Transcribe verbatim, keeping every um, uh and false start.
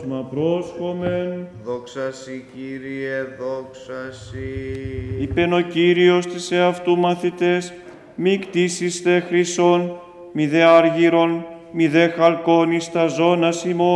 πρόσχημα πρόσχομεν. Δόξα Σοι, Κύριε, δόξα Σοι. Είπεν ο Κύριος της εαυτού μαθητές, μη κτίσιστε χρυσόν, μη δε άργυρον, μη δε χαλκόν εις τα ζώνας ημών.